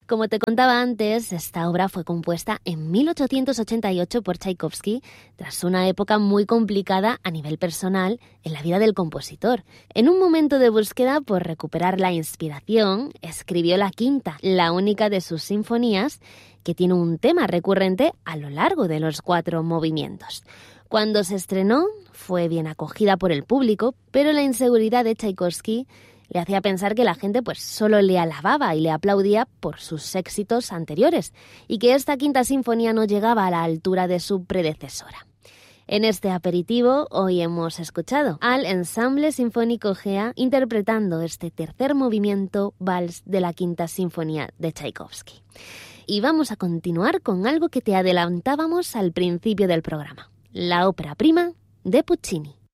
Como te contaba antes, esta obra fue compuesta en 1888 por Tchaikovsky tras una época muy complicada a nivel personal en la vida del compositor. En un momento de búsqueda por recuperar la inspiración, escribió la quinta, la única de sus sinfonías, que tiene un tema recurrente a lo largo de los 4 movimientos. Cuando se estrenó, fue bien acogida por el público, pero la inseguridad de Tchaikovsky le hacía pensar que la gente solo le alababa y le aplaudía por sus éxitos anteriores y que esta quinta sinfonía no llegaba a la altura de su predecesora. En este aperitivo hoy hemos escuchado al Ensemble Sinfónico GEA interpretando este tercer movimiento vals de la quinta sinfonía de Tchaikovsky. Y vamos a continuar con algo que te adelantábamos al principio del programa, la ópera prima de Puccini.